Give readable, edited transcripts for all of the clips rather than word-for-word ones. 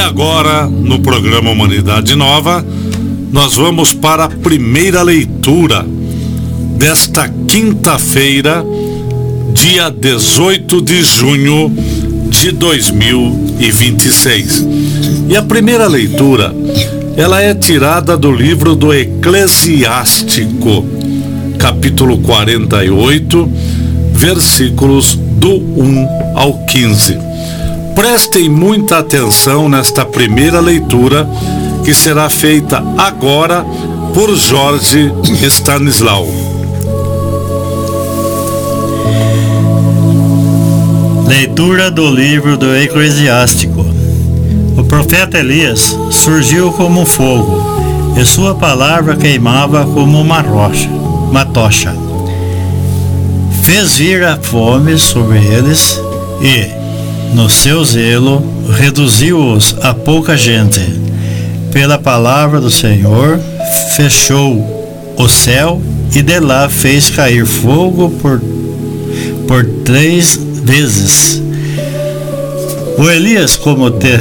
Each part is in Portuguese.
agora, no programa Humanidade Nova, nós vamos para a primeira leitura desta quinta-feira, dia 18 de junho de 2026. E a primeira leitura, ela é tirada do livro do Eclesiástico, capítulo 48, versículos do 1 ao 15. Prestem muita atenção nesta primeira leitura, que será feita agora por Jorge Stanislau. Leitura do livro do Eclesiástico. O profeta Elias surgiu como fogo, e sua palavra queimava como uma tocha. Fez vir a fome sobre eles e, no seu zelo, reduziu-os a pouca gente. Pela palavra do Senhor, fechou o céu e de lá fez cair fogo por 3 vezes. O Elias, como te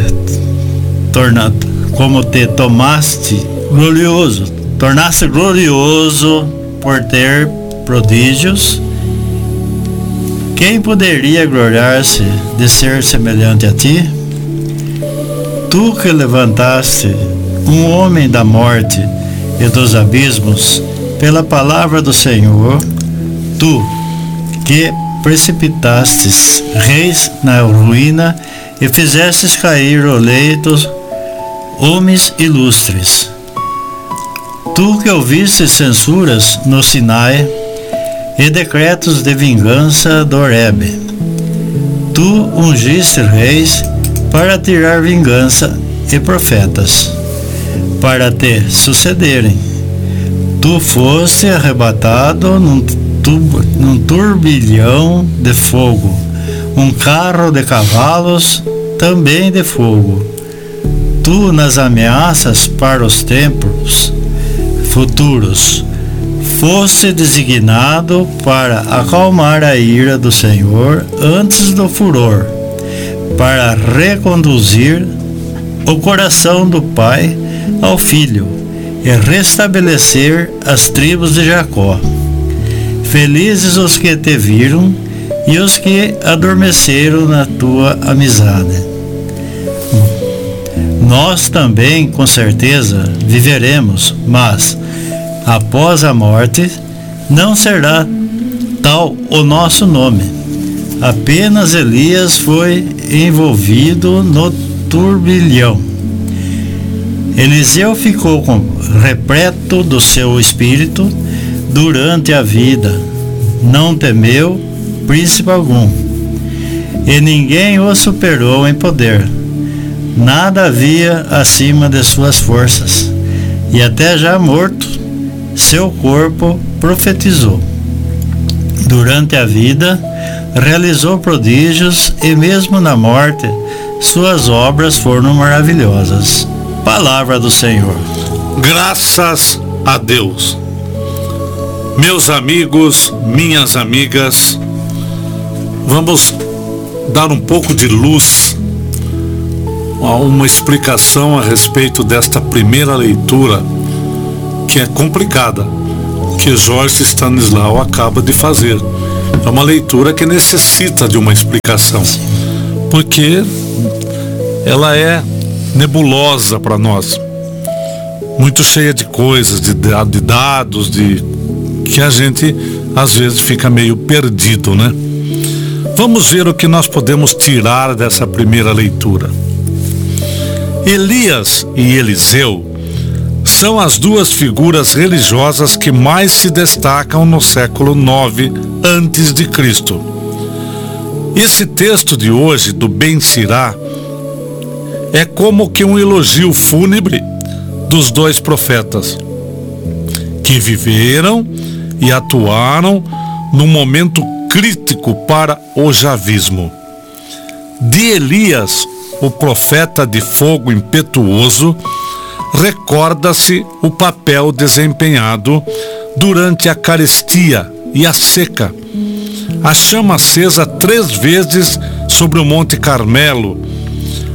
tornaste glorioso por ter prodígios. Quem poderia gloriar-se de ser semelhante a ti? Tu que levantaste um homem da morte e dos abismos pela palavra do Senhor, tu que precipitastes reis na ruína e fizestes cair o leito homens ilustres. Tu que ouviste censuras no Sinai e decretos de vingança do Horebe. Tu ungiste reis para tirar vingança e profetas, para te sucederem. Tu foste arrebatado num turbilhão de fogo, um carro de cavalos também de fogo. Tu nas ameaças para os tempos futuros, foste designado para acalmar a ira do Senhor antes do furor, para reconduzir o coração do pai ao filho e restabelecer as tribos de Jacó. Felizes os que te viram e os que adormeceram na tua amizade. Nós também, com certeza, viveremos, mas após a morte, não será tal o nosso nome. Apenas Elias foi envolvido no turbilhão. Eliseu ficou repleto do seu espírito durante a vida. Não temeu príncipe algum, e ninguém o superou em poder. Nada havia acima de suas forças, e até já morto, seu corpo profetizou. Durante a vida, realizou prodígios e mesmo na morte, suas obras foram maravilhosas. Palavra do Senhor. Graças a Deus. Meus amigos, minhas amigas, vamos dar um pouco de luz a uma explicação a respeito desta primeira leitura, que é complicada, que Jorge Stanislau acaba de fazer. É uma leitura que necessita de uma explicação, porque ela é nebulosa para nós, muito cheia de coisas, de dados, que a gente às vezes fica meio perdido, né? Vamos ver o que nós podemos tirar dessa primeira leitura. Elias e Eliseu são as duas figuras religiosas que mais se destacam no século IX a.C. Esse texto de hoje, do Ben Sirá, é como que um elogio fúnebre dos dois profetas, que viveram e atuaram num momento crítico para o javismo. De Elias, o profeta de fogo impetuoso, recorda-se o papel desempenhado durante a carestia e a seca. A chama acesa 3 vezes sobre o Monte Carmelo,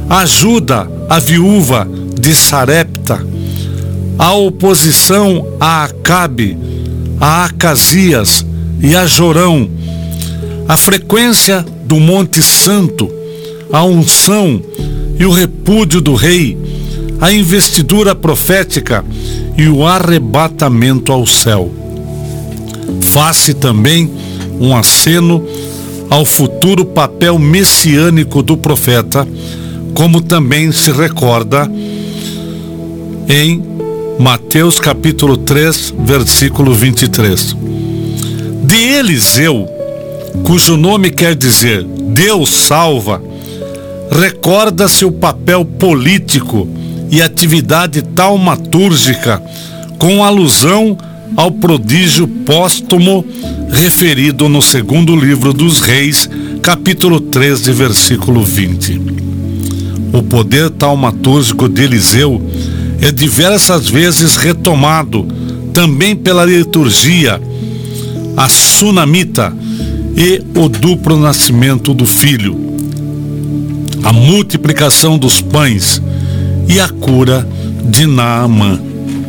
ajuda a viúva de Sarepta, a oposição a Acabe, a Acasias e a Jorão, a frequência do Monte Santo, a unção e o repúdio do rei, a investidura profética e o arrebatamento ao céu. Faz-se também um aceno ao futuro papel messiânico do profeta, como também se recorda em Mateus capítulo 3, versículo 23. De Eliseu, cujo nome quer dizer Deus salva, recorda-se o papel político e atividade taumatúrgica com alusão ao prodígio póstumo referido no segundo livro dos Reis, capítulo 13, versículo 20. O poder taumatúrgico de Eliseu é diversas vezes retomado também pela liturgia, a sunamita e o duplo nascimento do filho, a multiplicação dos pães e a cura de Naamã.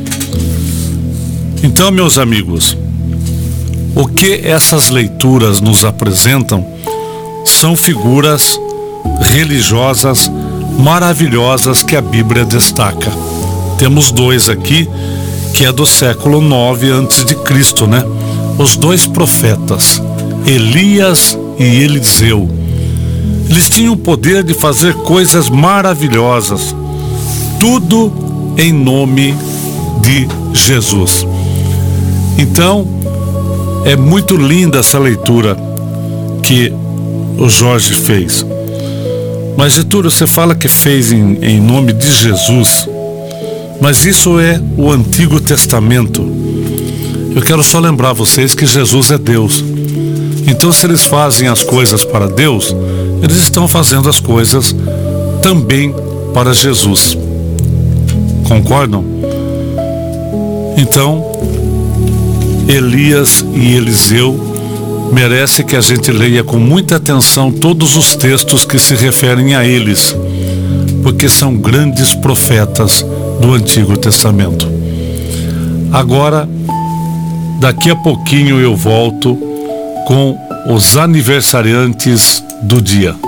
Então, meus amigos, o que essas leituras nos apresentam são figuras religiosas maravilhosas que a Bíblia destaca. Temos dois aqui, que é do século 9 a.C., né? Os dois profetas, Elias e Eliseu. Eles tinham o poder de fazer coisas maravilhosas, tudo em nome de Jesus. Então, é muito linda essa leitura que o Jorge fez. Mas, Getúlio, você fala que fez em nome de Jesus, mas isso é o Antigo Testamento. Eu quero só lembrar vocês que Jesus é Deus. Então, se eles fazem as coisas para Deus, eles estão fazendo as coisas também para Jesus. Concordam? Então, Elias e Eliseu merece que a gente leia com muita atenção todos os textos que se referem a eles, porque são grandes profetas do Antigo Testamento. Agora, daqui a pouquinho eu volto com os aniversariantes do dia.